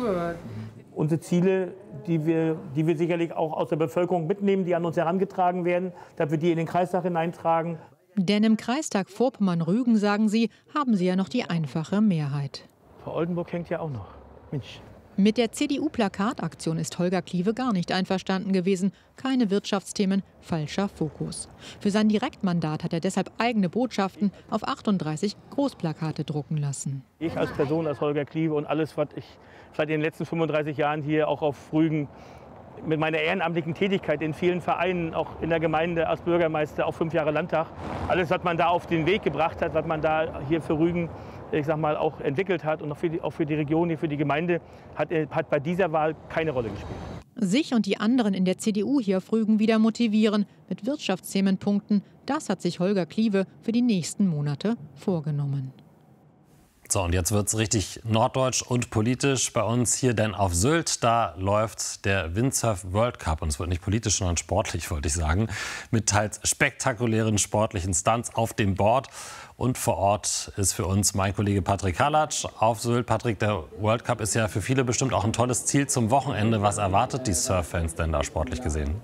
Gut. Unsere Ziele, die wir sicherlich auch aus der Bevölkerung mitnehmen, die an uns herangetragen werden, dass wir die in den Kreistag hineintragen. Denn im Kreistag Vorpommern-Rügen, sagen sie, haben sie ja noch die einfache Mehrheit. Frau Oldenburg hängt ja auch noch. Mensch. Mit der CDU-Plakataktion ist Holger Klieve gar nicht einverstanden gewesen. Keine Wirtschaftsthemen, falscher Fokus. Für sein Direktmandat hat er deshalb eigene Botschaften auf 38 Großplakate drucken lassen. Ich als Person, als Holger Klieve und alles, was ich seit den letzten 35 Jahren hier auch auf Rügen mit meiner ehrenamtlichen Tätigkeit in vielen Vereinen, auch in der Gemeinde als Bürgermeister, auch 5 Jahre Landtag, alles, was man da auf den Weg gebracht hat, was man da hier für Rügen, ich sag mal, auch entwickelt hat und auch für die Region, hier für die Gemeinde, hat bei dieser Wahl keine Rolle gespielt. Sich und die anderen in der CDU hier auf Rügen wieder motivieren, mit Wirtschaftsthemen punkten, das hat sich Holger Klieve für die nächsten Monate vorgenommen. So, und jetzt wird es richtig norddeutsch und politisch bei uns hier, denn auf Sylt, da läuft der Windsurf World Cup. Und es wird nicht politisch, sondern sportlich, wollte ich sagen, mit teils spektakulären sportlichen Stunts auf dem Board. Und vor Ort ist für uns mein Kollege Patrick Halatsch auf Sylt. Patrick, der World Cup ist ja für viele bestimmt auch ein tolles Ziel zum Wochenende. Was erwartet die Surf-Fans denn da sportlich gesehen?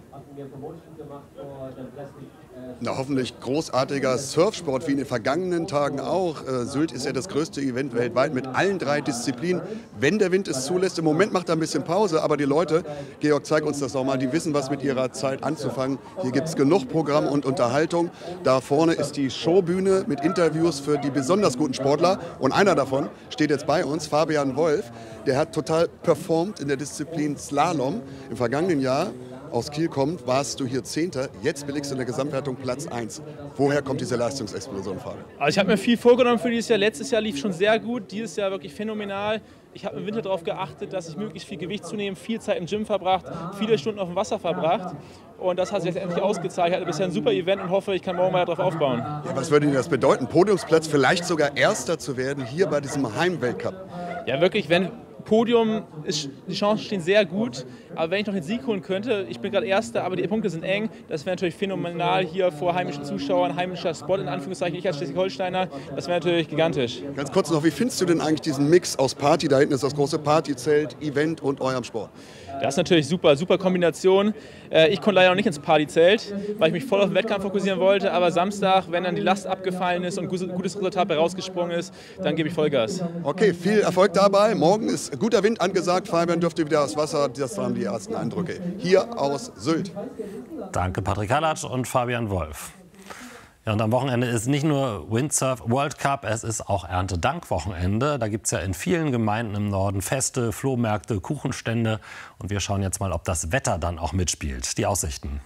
Na, hoffentlich großartiger Surfsport wie in den vergangenen Tagen auch. Sylt ist ja das größte Event weltweit mit allen 3 Disziplinen, wenn der Wind es zulässt. Im Moment macht er ein bisschen Pause, aber die Leute, Georg, zeig uns das doch mal, die wissen, was mit ihrer Zeit anzufangen. Hier gibt es genug Programm und Unterhaltung. Da vorne ist die Showbühne mit Interviews für die besonders guten Sportler. Und einer davon steht jetzt bei uns, Fabian Wolf. Der hat total performt in der Disziplin Slalom im vergangenen Jahr. Aus Kiel kommt, warst du hier 10. Jetzt belegst du in der Gesamtwertung Platz 1. Woher kommt diese Leistungsexplosion, Fabian? Also ich habe mir viel vorgenommen für dieses Jahr. Letztes Jahr lief schon sehr gut, dieses Jahr wirklich phänomenal. Ich habe im Winter darauf geachtet, dass ich möglichst viel Gewicht zunehme, viel Zeit im Gym verbracht, viele Stunden auf dem Wasser verbracht. Und das hat sich jetzt endlich ausgezahlt. Ich hatte bisher ein super Event und hoffe, ich kann morgen mal darauf aufbauen. Ja, was würde Ihnen das bedeuten? Podiumsplatz, vielleicht sogar Erster zu werden hier bei diesem Heimweltcup? Ja, wirklich, wenn Podium ist, die Chancen stehen sehr gut, aber wenn ich noch den Sieg holen könnte, ich bin gerade Erster, aber die Punkte sind eng, das wäre natürlich phänomenal hier vor heimischen Zuschauern, heimischer Spot in Anführungszeichen, ich als Schleswig-Holsteiner, das wäre natürlich gigantisch. Ganz kurz noch, wie findest du denn eigentlich diesen Mix aus Party, da hinten ist das große Partyzelt, Event und eurem Sport? Das ist natürlich super, super Kombination. Ich konnte leider noch nicht ins Partyzelt, weil ich mich voll auf den Wettkampf fokussieren wollte, aber Samstag, wenn dann die Last abgefallen ist und ein gutes Resultat bei rausgesprungen ist, dann gebe ich Vollgas. Okay, viel Erfolg dabei. Morgen ist guter Wind angesagt. Fabian dürfte wieder aufs Wasser. Das waren die ersten Eindrücke hier aus Sylt. Danke Patrick Halatsch und Fabian Wolf. Ja, und am Wochenende ist nicht nur Windsurf World Cup, es ist auch Erntedank-Wochenende. Da gibt es ja in vielen Gemeinden im Norden Feste, Flohmärkte, Kuchenstände. Und wir schauen jetzt mal, ob das Wetter dann auch mitspielt. Die Aussichten.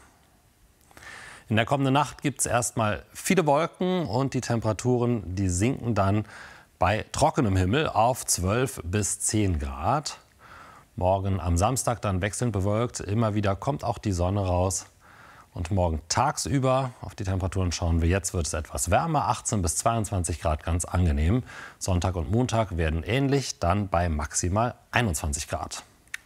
In der kommenden Nacht gibt es erstmal viele Wolken und die Temperaturen, die sinken dann bei trockenem Himmel auf 12 bis 10 Grad. Morgen am Samstag dann wechselnd bewölkt. Immer wieder kommt auch die Sonne raus. Und morgen tagsüber, auf die Temperaturen schauen wir jetzt, wird es etwas wärmer, 18 bis 22 Grad, ganz angenehm. Sonntag und Montag werden ähnlich, dann bei maximal 21 Grad.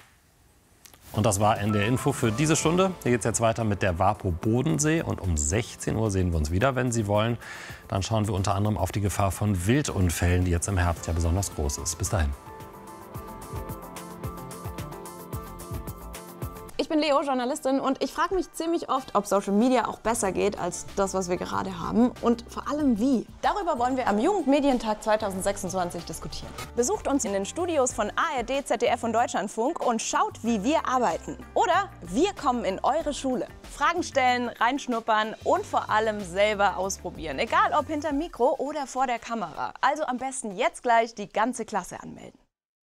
Und das war NDR Info für diese Stunde. Hier geht es jetzt weiter mit der WaPo Bodensee. Und um 16 Uhr sehen wir uns wieder, wenn Sie wollen. Dann schauen wir unter anderem auf die Gefahr von Wildunfällen, die jetzt im Herbst ja besonders groß ist. Bis dahin. Ich bin Leo, Journalistin, und ich frage mich ziemlich oft, ob Social Media auch besser geht als das, was wir gerade haben, und vor allem wie. Darüber wollen wir am Jugendmedientag 2026 diskutieren. Besucht uns in den Studios von ARD, ZDF und Deutschlandfunk und schaut, wie wir arbeiten. Oder wir kommen in eure Schule. Fragen stellen, reinschnuppern und vor allem selber ausprobieren. Egal ob hinter Mikro oder vor der Kamera. Also am besten jetzt gleich die ganze Klasse anmelden.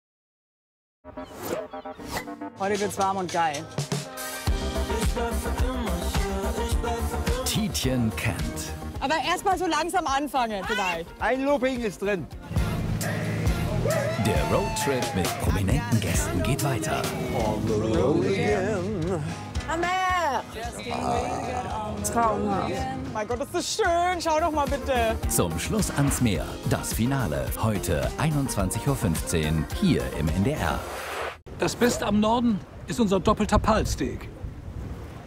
Heute wird's warm und geil. Tietjen kennt. Aber erst mal so langsam anfangen vielleicht. Ein Looping ist drin. Der Roadtrip mit prominenten Gästen geht weiter. Traumhaft. Mein Gott, ist das schön. Schau doch mal bitte. Zum Schluss ans Meer. Das Finale. Heute 21:15 Uhr hier im NDR. Das Beste am Norden ist unser doppelter Palsteak.